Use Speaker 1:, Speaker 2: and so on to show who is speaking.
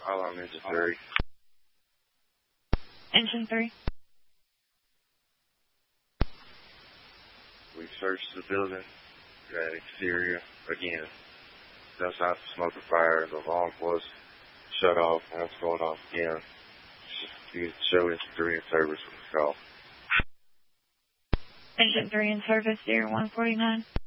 Speaker 1: Alarm engine 3.
Speaker 2: Engine 3.
Speaker 1: We searched the building, got exterior, again, no signs of smoke or fire. The alarm was shut off, and it's going off again. You show engine 3 in service from the call.
Speaker 2: Engine 3 in service, 0149.